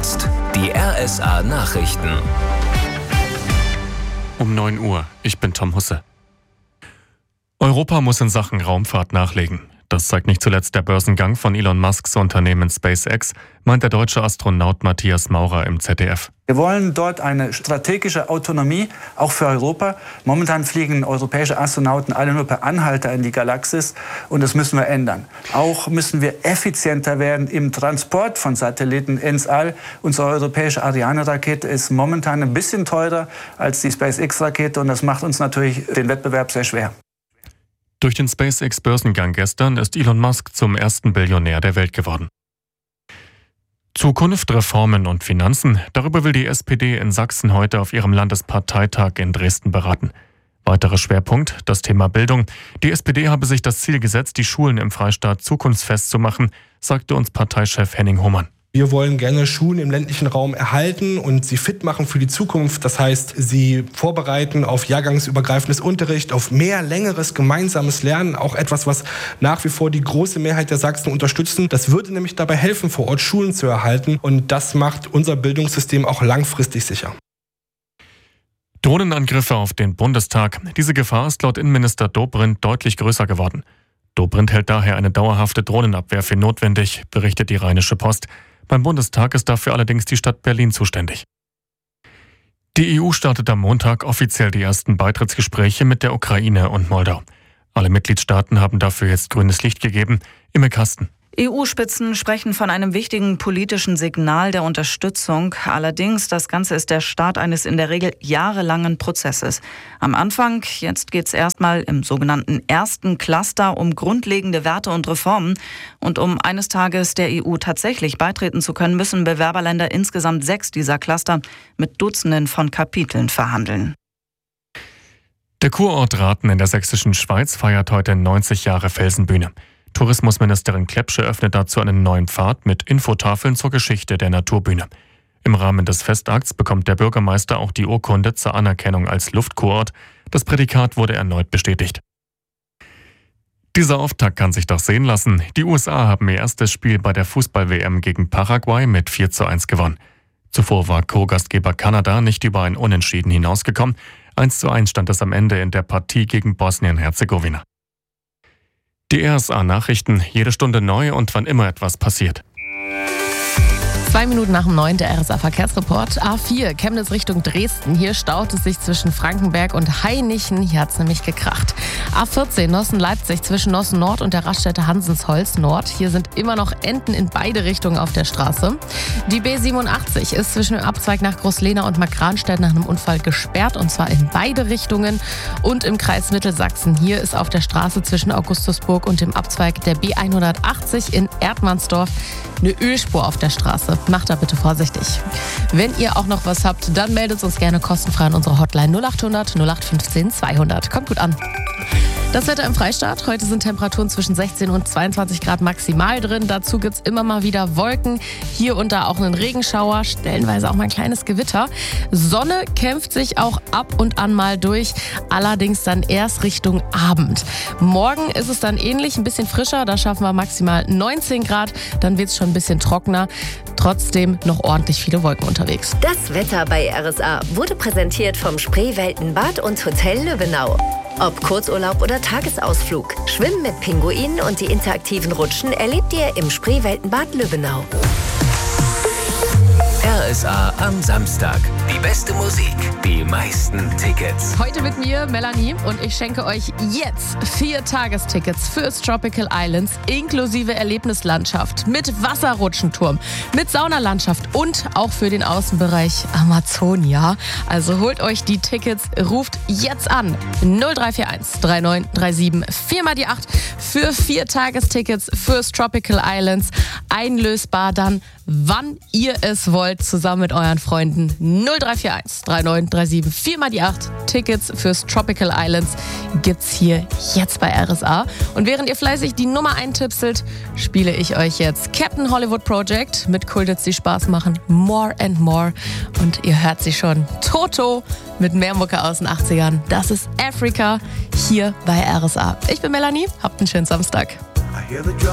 jetzt die RSA Nachrichten. Um 9 Uhr. Ich bin Tom Husse. Europa muss in Sachen Raumfahrt nachlegen. Das zeigt nicht zuletzt der Börsengang von Elon Musks Unternehmen SpaceX, meint der deutsche Astronaut Matthias Maurer im ZDF. Wir wollen dort eine strategische Autonomie, auch für Europa. Momentan fliegen europäische Astronauten alle nur per Anhalter in die Galaxis und das müssen wir ändern. Auch müssen wir effizienter werden im Transport von Satelliten ins All. Unsere europäische Ariane-Rakete ist momentan ein bisschen teurer als die SpaceX-Rakete und das macht uns natürlich den Wettbewerb sehr schwer. Durch den SpaceX-Börsengang gestern ist Elon Musk zum ersten Billionär der Welt geworden. Zukunft, Reformen und Finanzen, darüber will die SPD in Sachsen heute auf ihrem Landesparteitag in Dresden beraten. Weiterer Schwerpunkt, das Thema Bildung. Die SPD habe sich das Ziel gesetzt, die Schulen im Freistaat zukunftsfest zu machen, sagte uns Parteichef Henning Hohmann. Wir wollen gerne Schulen im ländlichen Raum erhalten und sie fit machen für die Zukunft. Das heißt, sie vorbereiten auf jahrgangsübergreifendes Unterricht, auf mehr längeres gemeinsames Lernen. Auch etwas, was nach wie vor die große Mehrheit der Sachsen unterstützen. Das würde nämlich dabei helfen, vor Ort Schulen zu erhalten. Und das macht unser Bildungssystem auch langfristig sicher. Drohnenangriffe auf den Bundestag. Diese Gefahr ist laut Innenminister Dobrindt deutlich größer geworden. Dobrindt hält daher eine dauerhafte Drohnenabwehr für notwendig, berichtet die Rheinische Post. Beim Bundestag ist dafür allerdings die Stadt Berlin zuständig. Die EU startet am Montag offiziell die ersten Beitrittsgespräche mit der Ukraine und Moldau. Alle Mitgliedstaaten haben dafür jetzt grünes Licht gegeben. Imme Kasten. EU-Spitzen sprechen von einem wichtigen politischen Signal der Unterstützung. Allerdings, das Ganze ist der Start eines in der Regel jahrelangen Prozesses. Am Anfang, jetzt geht es erstmal im sogenannten ersten Cluster um grundlegende Werte und Reformen. Und um eines Tages der EU tatsächlich beitreten zu können, müssen Bewerberländer insgesamt 6 dieser Cluster mit Dutzenden von Kapiteln verhandeln. Der Kurort Rathen in der sächsischen Schweiz feiert heute 90 Jahre Felsenbühne. Tourismusministerin Klepsche öffnet dazu einen neuen Pfad mit Infotafeln zur Geschichte der Naturbühne. Im Rahmen des Festakts bekommt der Bürgermeister auch die Urkunde zur Anerkennung als Luftkurort. Das Prädikat wurde erneut bestätigt. Dieser Auftakt kann sich doch sehen lassen. Die USA haben ihr erstes Spiel bei der Fußball-WM gegen Paraguay mit 4:1 gewonnen. Zuvor war Co-Gastgeber Kanada nicht über ein Unentschieden hinausgekommen. 1:1 stand es am Ende in der Partie gegen Bosnien-Herzegowina. Die RSA-Nachrichten, jede Stunde neu und wann immer etwas passiert. 2 Minuten nach dem 9. der RSA-Verkehrsreport. A4, Chemnitz Richtung Dresden. Hier staut es sich zwischen Frankenberg und Hainichen. Hier hat es nämlich gekracht. A14, Nossen-Leipzig zwischen Nossen Nord und der Raststätte Hansensholz Nord. Hier sind immer noch Enten in beide Richtungen auf der Straße. Die B87 ist zwischen dem Abzweig nach Großlehna und Markranstädt nach einem Unfall gesperrt. Und zwar in beide Richtungen. Und im Kreis Mittelsachsen. Hier ist auf der Straße zwischen Augustusburg und dem Abzweig der B180 in Erdmannsdorf eine Ölspur auf der Straße. Macht da bitte vorsichtig. Wenn ihr auch noch was habt, dann meldet uns gerne kostenfrei an unsere Hotline 0800 0815 200. Kommt gut an. Das Wetter im Freistaat. Heute sind Temperaturen zwischen 16 und 22 Grad maximal drin. Dazu gibt es immer mal wieder Wolken. Hier und da auch einen Regenschauer, stellenweise auch mal ein kleines Gewitter. Sonne kämpft sich auch ab und an mal durch, allerdings dann erst Richtung Abend. Morgen ist es dann ähnlich, ein bisschen frischer. Da schaffen wir maximal 19 Grad. Dann wird es schon ein bisschen trockener. Trotzdem noch ordentlich viele Wolken unterwegs. Das Wetter bei RSA wurde präsentiert vom Spreeweltenbad und Hotel Löwenau. Ob Kurzurlaub oder Tagesausflug, Schwimmen mit Pinguinen und die interaktiven Rutschen erlebt ihr im Spreeweltenbad Löwenau. RSA am Samstag. Die beste Musik, die meisten Tickets. Heute mit mir, Melanie, und ich schenke euch jetzt 4 Tagestickets fürs Tropical Islands inklusive Erlebnislandschaft mit Wasserrutschenturm, mit Saunalandschaft und auch für den Außenbereich Amazonia. Also holt euch die Tickets, ruft jetzt an 0341 3937 4 die 8 für 4 Tagestickets fürs Tropical Islands. Einlösbar dann, wann ihr es wollt, zusammen mit euren Freunden. 0341 3937 4 die 8. Tickets fürs Tropical Islands gibt's hier jetzt bei RSA. Und während ihr fleißig die Nummer eintipselt, spiele ich euch jetzt Captain Hollywood Project mit Kultits, die Spaß machen. More and More. Und ihr hört sie schon. Toto mit mehr Mucke aus den 80ern. Das ist Africa hier bei RSA. Ich bin Melanie. Habt einen schönen Samstag.